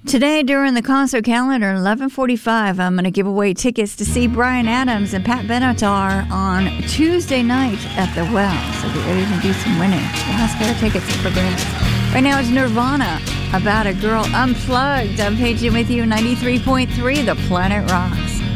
Today, during the concert calendar, 11:45, I'm going to give away tickets to see Bryan Adams and Pat Benatar on Tuesday night at the Well. So get ready to do some winning. Last pair of tickets for grabs. Right now, it's Nirvana, About a Girl Unplugged. I'm Paige with you, 93.3, The Planet Rock.